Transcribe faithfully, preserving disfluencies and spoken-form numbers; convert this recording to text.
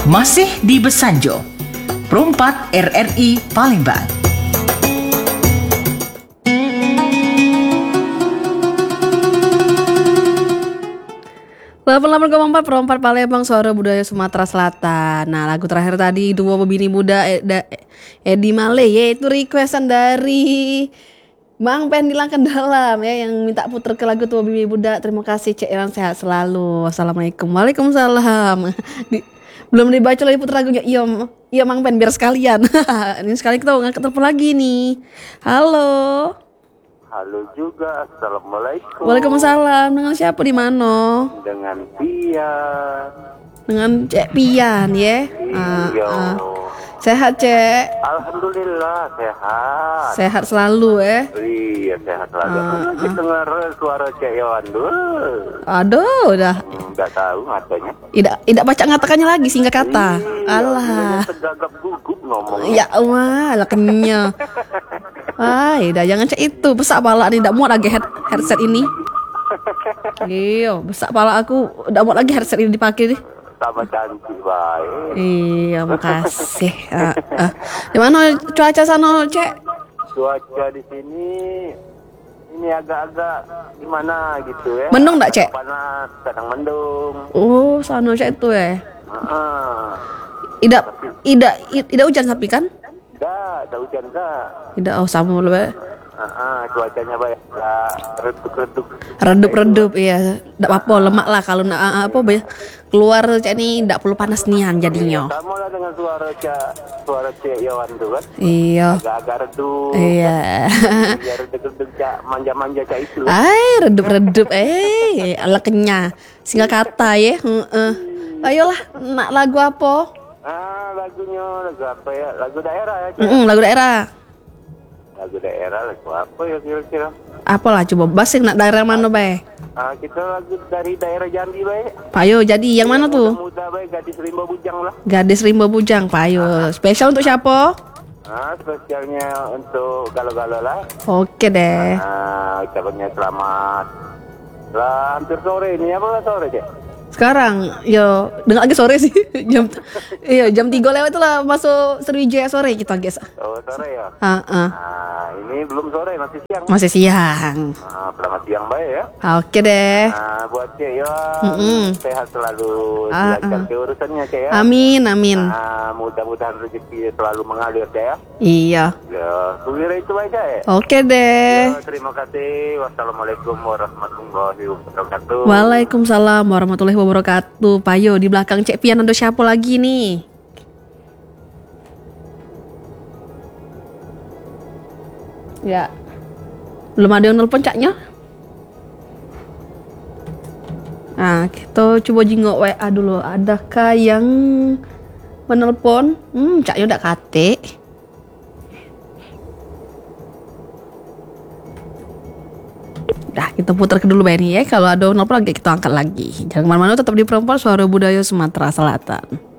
Masih di Besanjo, Perempat R R I Palembang. delapan puluh delapan koma empat Perempat Palembang, suara budaya Sumatera Selatan. Nah, lagu terakhir tadi Dua Bini Muda Eda, Edi Male, yaitu requestan dari Bang Pen di Langkan Dalam ya, yang minta puter ke lagu Dua Bini Muda. Terima kasih Cek Iran, sehat selalu. Assalamualaikum. Waalaikumsalam. Di, belum dibaca lagi puter lagunya. Iya, iya Bang Pen, biar sekalian. Ini sekali kita nggak ketemu lagi nih. Halo. Halo juga, assalamualaikum. Waalaikumsalam. Dengan siapa di mana? Dengan Pian. Dengan Cek Pian ya. Iya. Uh, uh. Sehat Cek. Alhamdulillah sehat. Sehat selalu ya. Iya sehat selalu. Uh, uh. Dengar suara Cek Yawan dulu. Aduh, udah. Enggak hmm, tahu katanya. Tidak, tidak baca ngatakannya lagi singkat kata. Iya, Allah. Tegagap gugup ngomong. Ya Allah, lah kenyang. Ah, udah jangan cek itu. Besak pala nih, tidak muat lagi head, headset ini. Iya, besak pala aku, tidak muat lagi headset ini dipakai nih. Sama cantik baik. Iya, makasih. uh, uh. Gimana cuaca sana, Cek? Cuaca di sini ini agak-agak gimana gitu ya. Mendung enggak, Cek? Panas, kadang mendung. Oh, sana Cek itu ya. Heeh. Tidak, tidak, tidak hujan tapi kan? Tidak, tidak hujan enggak. Tidak, oh sama lu ya. Uh, cuacanya baik, redup-redup. Redup-redup, iya. Tidak apa-apa, lemak lah kalau nak apa ya. Keluar Cek ini tidak perlu panas nian jadinya. Sama lah dengan suara Cek, suara Cek Yawan tuh kan. Iya. Agak-agak redup. Iya. Biar redup-redup Cak, manja-manja Cak itu. Ay, redup-redup, eh, ala kenya. Singkat kata ya. Uh-uh. Ayolah, nak lagu apa? Ah, lagunya lagu apa ya? Lagu daerah ya. Cek. Mm-mm, lagu daerah. Lagu daerah lagu apa ya kira-kira? Apalah coba basing nak daerah mana bae? Ah, kita lagu dari daerah Jambi baik. Payo jadi yang mana tuh? Muda baik, gadis rimba bujang lah. Gadis Rimba Bujang, Payo. Spesial untuk siapa? Ah, spesialnya untuk galau-galau lah. Oke deh. Ah, ucapannya selamat. Lah hampir sore ini apa sore Cek? Sekarang, yo, dengar lagi sore sih. jam, iya jam tiga lewat itulah masuk Sriwijaya sore kita guys. Oh sore ya? Ah, ah. Nah, ini belum sore, masih siang. Masih siang. Nah, selamat siang baik ya. Oke deh. Nah, buat Cek ya, Mm-mm. sehat selalu, Ah, dilancar ah. ke urusannya Cek ya. Amin, amin. Nah, mudah-mudahan rezeki selalu mengalir Cek ya. Iya. Ya, kira itu baik Cek. Oke deh. Ya, terima kasih. Wassalamualaikum warahmatullahi wabarakatuh. Waalaikumsalam warahmatullahi wabarakatuh. Payo di belakang Cek Pian ada siapa lagi nih? Ya. Belum ada yang nelpon Caknya? Nah, kita coba jingok W A dulu. Adakah yang menelpon? Hmm, Caknya udah kate. Dah, kita putar ke dulu Benny ya. Kalau ada nelpon lagi kita angkat lagi. Jangan kemana-mana, tetap di Perempuan, suara budaya Sumatera Selatan.